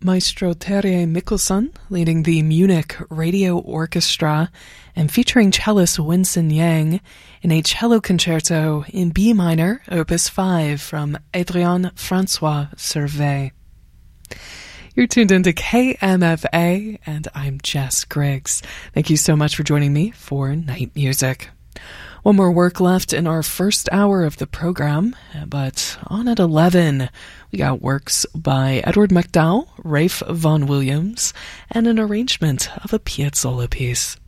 Maestro Terje Mikkelsen leading the Munich Radio Orchestra and featuring cellist Winston Yang in a cello concerto in B minor, Opus 5 from Adrien Francois Servet. You're tuned into KMFA, and I'm Jess Griggs. Thank you so much for joining me for Night Music. One more work left in our first hour of the program, but on at 11, we got works by Edward MacDowell, Ralph Vaughan Williams, and an arrangement of a Piazzolla piece.